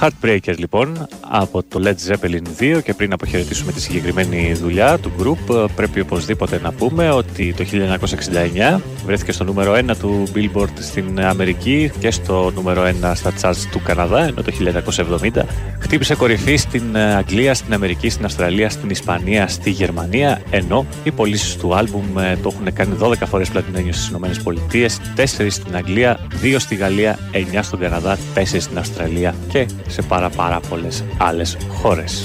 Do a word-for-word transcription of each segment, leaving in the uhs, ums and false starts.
Heartbreakers λοιπόν από το Led Zeppelin δύο, και πριν αποχαιρετήσουμε τη συγκεκριμένη δουλειά του group πρέπει οπωσδήποτε να πούμε ότι το χίλια εννιακόσια εξήντα εννιά βρέθηκε στο νούμερο ένα του Billboard στην Αμερική και στο νούμερο ένα στα charts του Καναδά, ενώ το χίλια εννιακόσια εβδομήντα χτύπησε κορυφή στην Αγγλία, στην Αμερική, στην Αυστραλία, στην Ισπανία, στη Γερμανία, ενώ οι πωλήσεις του άλμπουμ το έχουν κάνει δώδεκα φορές πλατινένιο στις ΗΠΑ, τέσσερα στην Αγγλία, δύο στη Γαλλία, εννιά στον Καναδά, τέσσερα στην Αυστραλία και σε πάρα πάρα πολλές άλλες χώρες.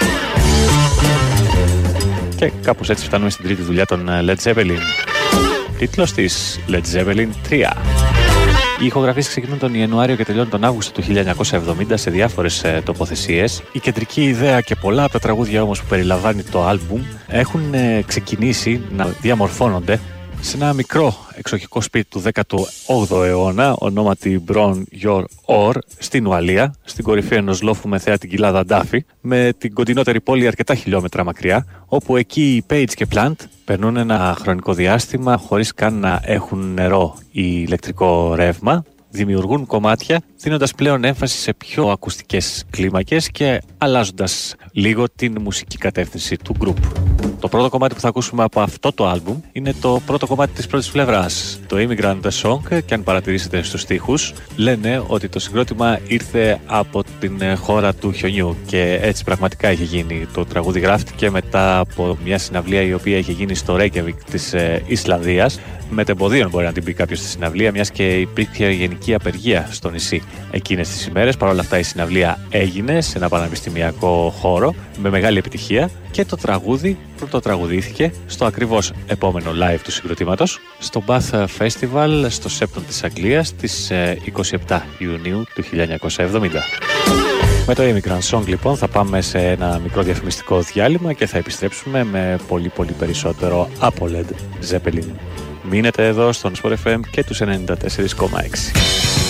Και κάπως έτσι φτάνουμε στην τρίτη δουλειά των Led Zeppelin. Τίτλος της Led Zeppelin τρία. Οι ηχογραφίες ξεκινούν τον Ιανουάριο και τελειώνουν τον Αύγουστο του χίλια εννιακόσια εβδομήντα σε διάφορες ε, τοποθεσίες. Η κεντρική ιδέα και πολλά από τα τραγούδια όμως που περιλαμβάνει το άλμπουμ έχουν ε, ξεκινήσει να διαμορφώνονται σε ένα μικρό εξοχικό σπίτι του δέκατου όγδοου αιώνα, ονόματι Bron Your Or, στην Ουαλία, στην κορυφή ενός λόφου με θέα την κοιλάδα Ντάφι, με την κοντινότερη πόλη αρκετά χιλιόμετρα μακριά, όπου εκεί οι Page και Plant περνούν ένα χρονικό διάστημα χωρίς καν να έχουν νερό ή ηλεκτρικό ρεύμα, δημιουργούν κομμάτια, δίνοντας πλέον έμφαση σε πιο ακουστικές κλίμακες και αλλάζοντας λίγο την μουσική κατεύθυνση του group. Το πρώτο κομμάτι που θα ακούσουμε από αυτό το άλμπουμ είναι το πρώτο κομμάτι της πρώτης πλευράς, το Immigrant Song, και αν παρατηρήσετε στους στίχους λένε ότι το συγκρότημα ήρθε από την χώρα του χιονιού και έτσι πραγματικά είχε γίνει. Το τραγούδι γράφτηκε μετά από μια συναυλία η οποία είχε γίνει στο Reykjavik της ε, Ισλανδίας. Μετεμποδίων μπορεί να την πει κάποιος στη συναυλία, μιας και υπήρχε γενική απεργία στο νησί εκείνες τις ημέρες. Παρ' όλα αυτά η συναυλία έγινε σε ένα πανεπιστημιακό χώρο με μεγάλη επιτυχία και το τραγούδι πρωτοτραγουδήθηκε στο ακριβώς επόμενο live του συγκροτήματος στο Bath Festival στο Σέπτον της Αγγλίας στις είκοσι επτά Ιουνίου του χίλια εννιακόσια εβδομήντα. Με το Immigrant Song λοιπόν θα πάμε σε ένα μικρό διαφημιστικό διάλειμμα και θα επιστρέψουμε με πολύ πολύ περισσότερο από Led Zeppelin. Μείνετε εδώ στον Sport εφ εμ και τους ενενήντα τέσσερα κόμμα έξι.